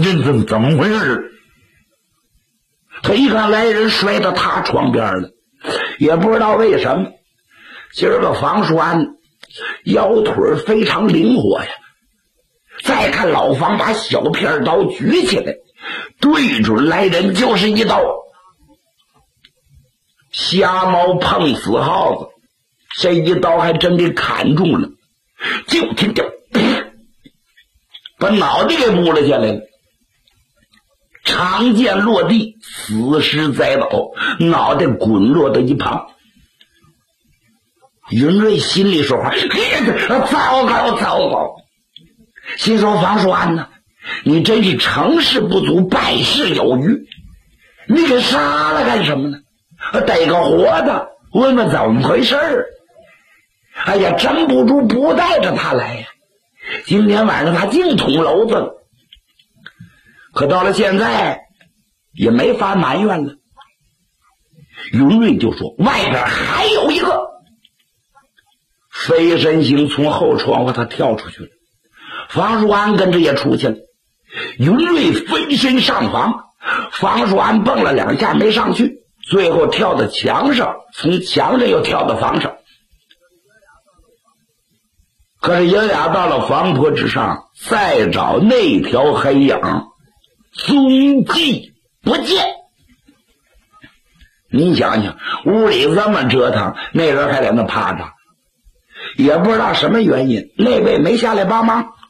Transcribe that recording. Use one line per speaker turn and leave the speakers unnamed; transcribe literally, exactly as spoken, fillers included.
这怎怎么回事？他一看来人摔到他床边了，也不知道为什么。今儿个房叔安腰腿非常灵活呀。再看老房把小片刀举起来，对准来人就是一刀。瞎猫碰死耗子，这一刀还真给砍中了，就听见把脑袋给拨了下来了。长剑落地，死尸栽倒，脑袋滚落到一旁。云瑞心里说话：糟糕糟糕！心说房叔安呢，你真是成事不足败事有余，你给杀了干什么呢？逮个活的问问怎么回事儿。哎呀，真不住不带着他来呀！今天晚上他净捅娄子了。可到了现在也没法埋怨了。云瑞就说外边还有一个。飞身行从后窗户他跳出去了，房叔安跟着也出去了。云瑞飞身上房，房叔安蹦了两下没上去，最后跳到墙上，从墙上又跳到房上。可是爷俩到了房坡之上，再找那条黑影，踪迹不见。你想想，屋里这么折腾，那人还在那趴着，也不知道什么原因，那位没下来帮忙。